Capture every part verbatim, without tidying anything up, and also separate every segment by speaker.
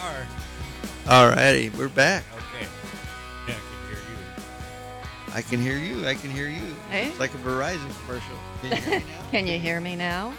Speaker 1: are.
Speaker 2: All righty, we're back.
Speaker 1: Okay. Yeah, I can hear you.
Speaker 2: I can hear you. I can hear you.
Speaker 3: Hey?
Speaker 2: It's like a Verizon commercial. Can you hear me now?
Speaker 3: Can you hear me now?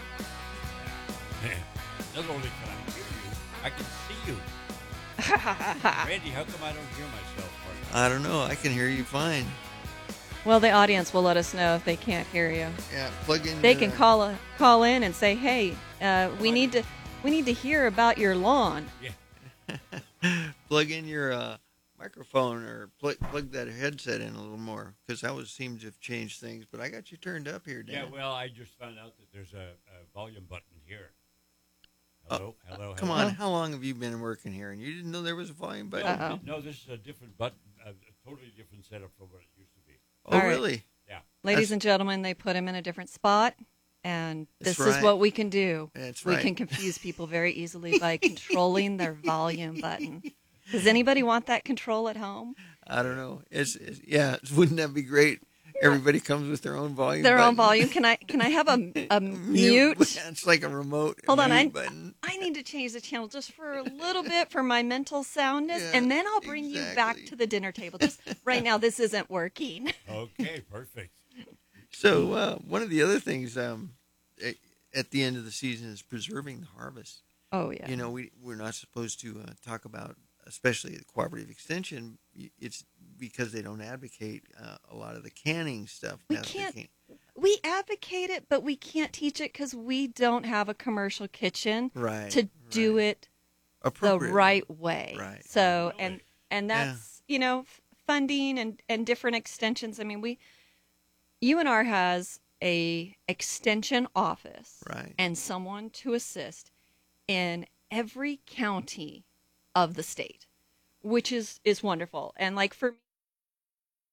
Speaker 1: Not only can I hear you, I can see you. Randy, how come I don't hear myself?
Speaker 2: I don't know. I can hear you fine.
Speaker 3: Well, the audience will let us know if they can't hear you.
Speaker 2: Yeah, plug in.
Speaker 3: They
Speaker 2: your-
Speaker 3: can call a, call in and say, "Hey, uh, we need to we need to hear about your lawn."
Speaker 1: Yeah.
Speaker 2: plug in your uh, microphone or pl- plug that headset in a little more because that was seems to have changed things. But I got you turned up here, Dan.
Speaker 1: Yeah, well, I just found out that there's a, a volume button here. Hello, hello, hello.
Speaker 2: Come on, how long have you been working here? And you didn't know there was a volume button?
Speaker 1: No,
Speaker 3: Uh-oh.
Speaker 1: no, this is a different button, a, a totally different setup from what it used to be.
Speaker 2: Oh,
Speaker 3: All right.
Speaker 2: really?
Speaker 1: Yeah.
Speaker 3: Ladies
Speaker 2: That's-
Speaker 3: and gentlemen, they put him in a different spot, and
Speaker 2: That's
Speaker 3: this
Speaker 2: right.
Speaker 3: is what we can do.
Speaker 2: That's
Speaker 3: we
Speaker 2: right.
Speaker 3: can confuse people very easily by controlling their volume button. Does anybody want that control at home?
Speaker 2: I don't know. It's, it's yeah. Wouldn't that be great? Everybody comes with their own volume.
Speaker 3: Their own
Speaker 2: button.
Speaker 3: volume. Can I can I have a, a mute?
Speaker 2: It's like a remote.
Speaker 3: Hold on,
Speaker 2: mute
Speaker 3: I
Speaker 2: button.
Speaker 3: I need to change the channel just for a little bit for my mental soundness,
Speaker 2: Yeah,
Speaker 3: and then I'll bring you back
Speaker 2: exactly.
Speaker 3: to the dinner table. Just right now, this isn't working.
Speaker 1: Okay, perfect.
Speaker 2: So uh, one of the other things um, a- at the end of the season is preserving the harvest.
Speaker 3: Oh yeah.
Speaker 2: You know, we we're not supposed to uh, talk about, especially the cooperative extension. It's because they don't advocate uh, a lot of the canning stuff.
Speaker 3: We
Speaker 2: Now that they
Speaker 3: can't-
Speaker 2: can-
Speaker 3: We advocate it, but we can't teach it because we don't have a commercial kitchen
Speaker 2: right
Speaker 3: to do
Speaker 2: right.
Speaker 3: it the
Speaker 2: appropriately.
Speaker 3: right way.
Speaker 2: Right.
Speaker 3: So
Speaker 1: Really?
Speaker 3: and and that's you know f- funding and and different extensions. I mean, we U N R has a extension office
Speaker 2: Right.
Speaker 3: and someone to assist in every county of the state, which is is wonderful. And like for me.